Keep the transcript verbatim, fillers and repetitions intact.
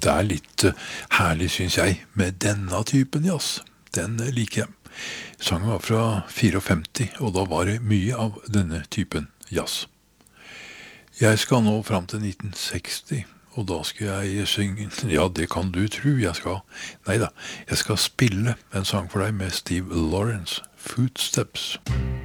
Det er litt uh, herlig, synes jeg, med denne typen jazz. Den uh, liker jeg. Sangen var fra femtifire, og da var det mye av denne typen jazz. Jeg skal nå fram til nitten seksti, og da skal jeg synge, ja, det kan du tro, jeg skal, neida, jeg skal spille en sang for deg med Steve Lawrence, Footsteps.